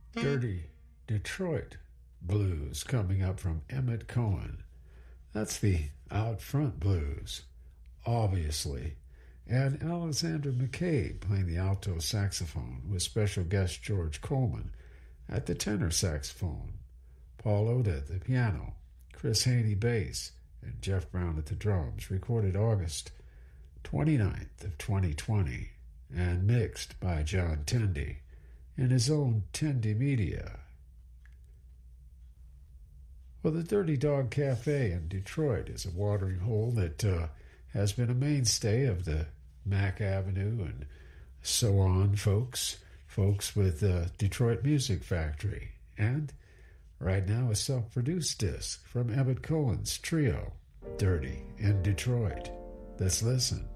Dirty Detroit Blues coming up from Emmett Cohen. That's the Out Front Blues, obviously. And Alexander McCabe playing the alto saxophone with special guest George Coleman at the tenor saxophone, Paul Oda at the piano, Chris Haney bass, and Jeff Brown at the drums, recorded August 29th of 2020 and mixed by John Tendy in his own Tendy Media. Well, the Dirty Dog Cafe in Detroit is a watering hole that has been a mainstay of the Mack Avenue and so on folks with Detroit Music Factory. And right now a self-produced disc from Emmett Cohen's trio, Dirty in Detroit. Let's listen.